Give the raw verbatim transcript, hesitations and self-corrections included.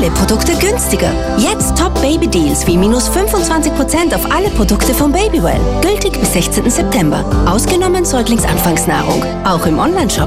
alle Produkte günstiger. Jetzt Top-Baby-Deals wie minus fünfundzwanzig Prozent auf alle Produkte von Babywell. Gültig bis sechzehnten September. Ausgenommen Säuglingsanfangsnahrung. Auch im Onlineshop.